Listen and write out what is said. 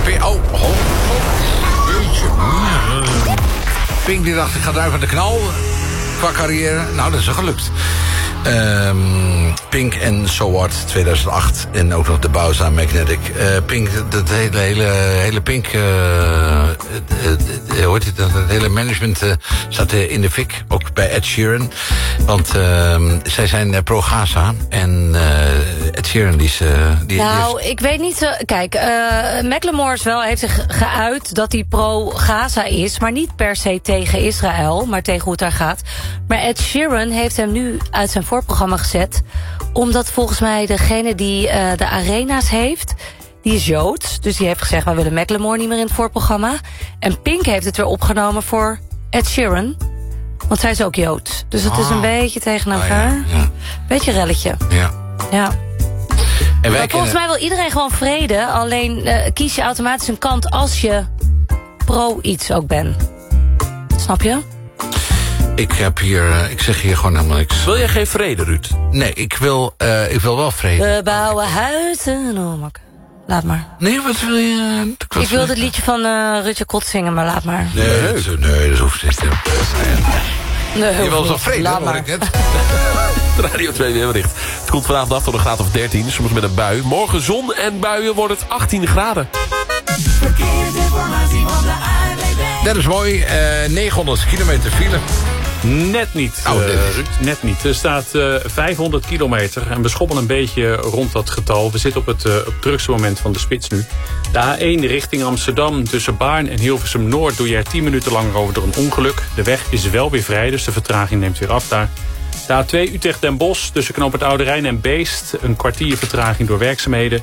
Pink die dacht, ik ga eruit met de knal. Qua carrière. Nou, dat is er gelukt. Pink en So What 2008. En ook nog de Bowser Magnetic. Pink, dat hele Pink... hoort het, het hele management staat in de fik. Ook bij Ed Sheeran. Want zij zijn pro-Gaza. En Ed Sheeran ik weet niet... Kijk, Macklemore heeft zich geuit dat hij pro-Gaza is. Maar niet per se tegen Israël. Maar tegen hoe het daar gaat. Maar Ed Sheeran heeft hem nu uit zijn voorprogramma gezet. Omdat volgens mij degene die de arena's heeft... die is Joods. Dus die heeft gezegd, wij willen Macklemore niet meer in het voorprogramma. En Pink heeft het weer opgenomen voor Ed Sheeran. Want zij is ook Joods. Dus het is een beetje tegen elkaar. Ja. Beetje relletje. Ja. En volgens mij wil iedereen gewoon vrede. Alleen kies je automatisch een kant als je pro iets ook bent. Snap je? Ik zeg hier gewoon helemaal niks. Wil jij geen vrede, Ruud? Nee, ik wil wel vrede. We bouwen huizen. Laat maar. Nee, wat wil je? Ik wilde het liedje van Rutje Kot zingen, maar laat maar. Nee, dat hoeft niet. Nee, je wil zo vrede, laat maar. Ik net. Radio 2 weerbericht. Het komt vanavond af tot een graad of 13, soms met een bui. Morgen zon en buien wordt het 18 graden. Verkeersinformatie van de ANWB. Dat is mooi. 900 kilometer file. Net niet, Ruud. Net niet. Er staat 500 kilometer en we schommelen een beetje rond dat getal. We zitten op het drukste moment van de spits nu. De A1 richting Amsterdam tussen Baarn en Hilversum-Noord... doe je er 10 minuten langer over door een ongeluk. De weg is wel weer vrij, dus de vertraging neemt weer af daar. De A2 Utrecht-Den Bosch tussen knooppunt Oude Rijn en Beest... een kwartier vertraging door werkzaamheden.